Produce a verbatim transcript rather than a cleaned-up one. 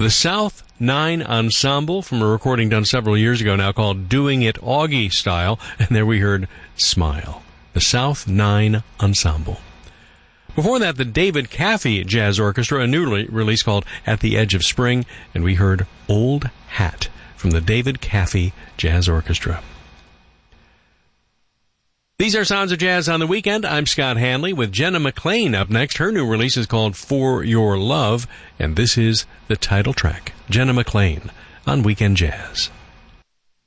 The South Nine Ensemble from a recording done several years ago now called Doing It Augie Style. And there we heard Smile. The South Nine Ensemble. Before that, the David Caffey Jazz Orchestra, a new re- release called At the Edge of Spring. And we heard Old Hat from the David Caffey Jazz Orchestra. These are Sounds of Jazz on the Weekend. I'm Scott Hanley with Jenna McLean up next. Her new release is called For Your Love, and this is the title track, Jenna McLean on Weekend Jazz.